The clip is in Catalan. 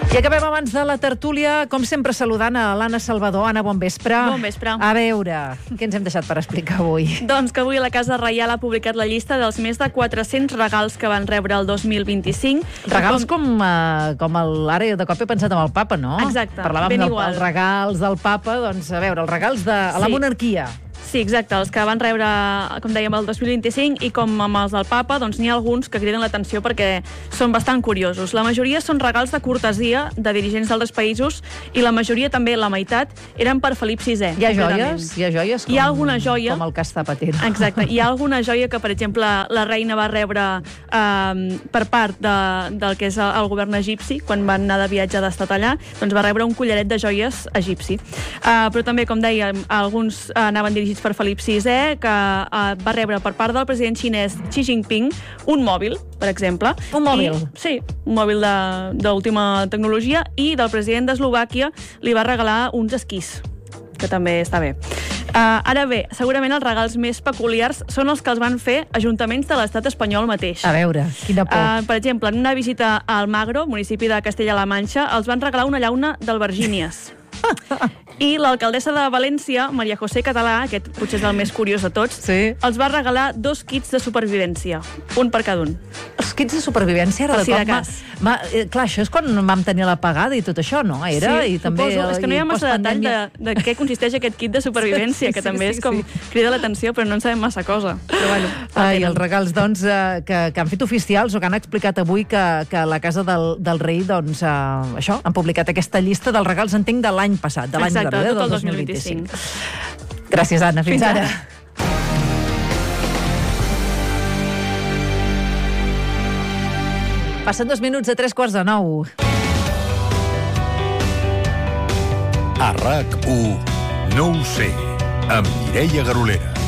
I acabem abans de la tertúlia, com sempre, saludant a l'Anna Salvador. Anna, bon vespre. Bon vespre. A veure, què ens hem deixat per explicar avui? Doncs que avui la Casa Reial ha publicat la llista dels més de 400 regals que van rebre el 2025. Regals com ara de cop he pensat amb el papa, no? Exacte, Parlàvem ben dels igual. regals del papa, doncs, a veure, els regals de la monarquia. Sí, exacte, els que van rebre, com dèiem, el 2025, i com amb els del papa, doncs n'hi ha alguns que criden l'atenció perquè són bastant curiosos. La majoria són regals de cortesia de dirigents d'altres països i la majoria, també la meitat, eren per Felip VI. Hi ha joies? Hi ha joies com, hi ha alguna joia, com el que està patint. Exacte, hi ha alguna joia que, per exemple, la reina va rebre per part del que és el govern egipci, quan van anar de viatge d'estat allà, doncs va rebre un collaret de joies egipci. Però també, com dèiem, alguns anaven dirigits per Felip VI, que va rebre per part del president xinès Xi Jinping un mòbil, per exemple. Un mòbil? Sí, un mòbil d'última tecnologia, i del president d'Eslovàquia li va regalar uns esquís, que també està bé. Ara bé, segurament els regals més peculiars són els que els van fer ajuntaments de l'estat espanyol mateix. A veure, quina por. Per exemple, en una visita a Almagro, municipi de Castella-La Manxa, els van regalar una llauna d'albergínies. I l'alcaldessa de València, Maria José Català, aquest potser és el més curiós de tots, sí, els va regalar 2 kits de supervivència, un per cada un. Els kits de supervivència, ara de cop... Clar, això és quan vam tenir la pagada i tot això, no? Era, sí, i també, suposo. És que no hi ha massa detall de què consisteix aquest kit de supervivència, que també és com crida l'atenció, però no en sabem massa cosa. Però bueno, els regals, doncs, que han fet oficials o que han explicat avui que la Casa del Rei, doncs, això, han publicat aquesta llista dels regals, entenc, de l'any passat, de l'any de tot el 2025. Gràcies, Anna. Fins ara. Passen 2 minuts de 8:45. A RAC1, no ho sé, amb Mireia Garolera.